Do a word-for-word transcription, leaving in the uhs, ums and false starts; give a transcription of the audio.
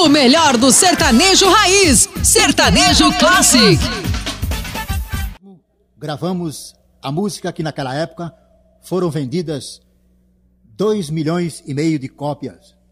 O melhor do sertanejo raiz, Sertanejo Classic. Gravamos a música que naquela época foram vendidas dois milhões e meio de cópias.